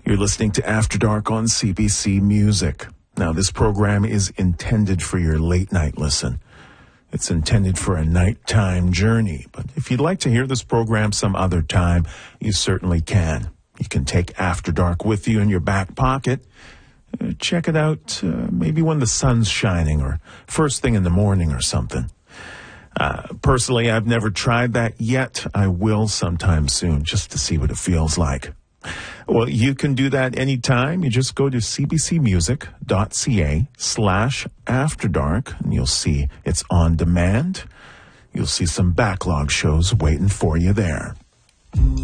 You're listening to After Dark on CBC Music. Now, this program is intended for your late-night listen. It's intended for a nighttime journey. But if you'd like to hear this program some other time, you certainly can. You can take After Dark with you in your back pocket. Check it out maybe when the sun's shining or first thing in the morning or something. Personally, I've never tried that yet. I will sometime soon just to see what it feels like. Well, you can do that anytime. You just go to cbcmusic.ca/afterdark, and you'll see it's on demand. You'll see some backlog shows waiting for you there.